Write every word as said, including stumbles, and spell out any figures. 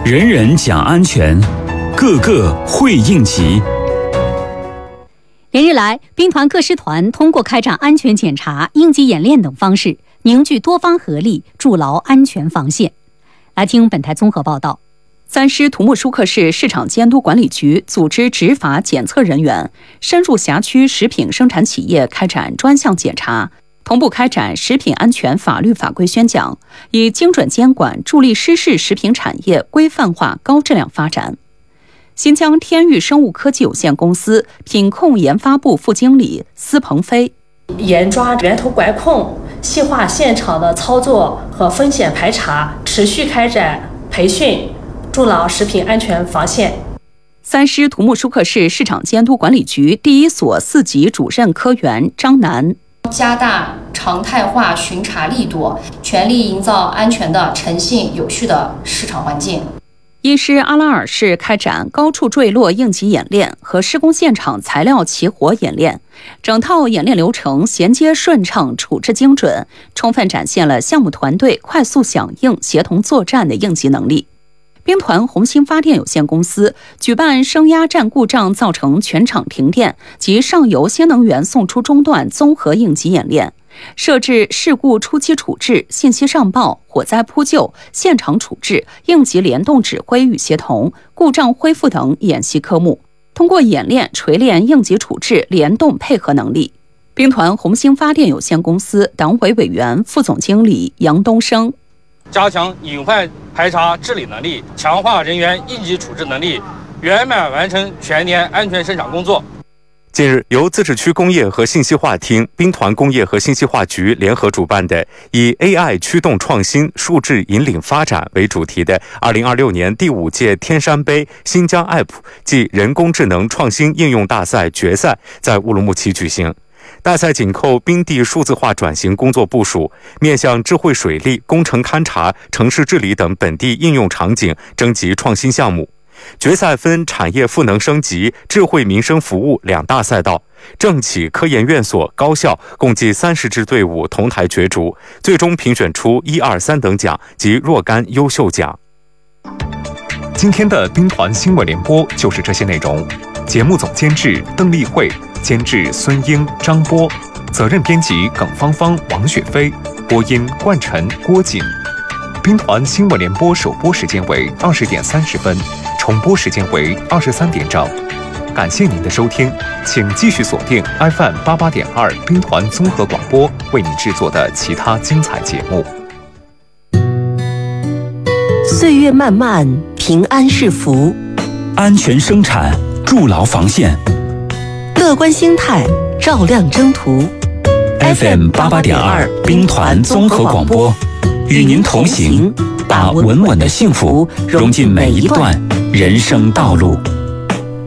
人人讲安全，个个会应急。 连日来，兵团各师团通过开展安全检查、应急演练等方式，凝聚多方合力，筑牢安全防线。来听本台综合报道。 三师土木舒克市市场监督管理局组织执法检测人员深入辖区食品生产企业开展专项检查，同步开展食品安全法律法规宣讲，以精准监管助力湿式食品产业规范化高质量发展。新疆天域生物科技有限公司品控研发部副经理司鹏飞， 严抓源头管控，细化现场的操作和风险排查，持续开展培训，筑牢食品安全防线。 三师土木舒克市市场监督管理局第一所四级主任科员张楠， 加大常态化巡查力度，全力营造安全的、诚信有序的市场环境。 一师阿拉尔市开展高处坠落应急演练和施工现场材料起火演练，整套演练流程衔接顺畅、处置精准，充分展现了项目团队快速响应、协同作战的应急能力。兵团红星发电有限公司举办升压站故障造成全厂停电及上游新能源送出中断综合应急演练，设置事故初期处置、信息上报、火灾扑救、现场处置、应急联动指挥与协同、故障恢复等演习科目，通过演练锤炼应急处置联动配合能力。兵团红星发电有限公司党委委员、副总经理杨东升， 加强隐患排查治理能力，强化人员应急处置能力，圆满完成全年安全生产工作。 近日，由自治区工业和信息化厅、兵团工业和信息化局联合主办的以 A I 驱动创新、数字引领发展为主题的二零二六年第五届天山杯新疆 App 暨人工智能创新应用大赛决赛在乌鲁木齐举行。大赛紧扣兵地数字化转型工作部署，面向智慧水利、工程勘察、城市治理等本地应用场景征集创新项目。决赛分产业赋能升级、智慧民生服务两大赛道，政企、科研院所、高校共计三十支队伍同台角逐，最终评选出一二三等奖及若干优秀奖。 今天的兵团新闻联播就是这些内容。节目总监制邓丽慧，监制孙英、张波，责任编辑耿芳芳、王雪飞，播音冠晨、郭锦。兵团新闻联播首播时间为二十点三十分，重播时间为二十三点整。感谢您的收听，请继续锁定 F M 八八点二兵团综合广播为您制作的其他精彩节目。 岁月漫漫，平安是福。 安全生产，筑牢防线。 乐观心态，照亮征途。 F M 八八点二兵团综合广播，与您同行，把稳稳的幸福融进每一段人生道路。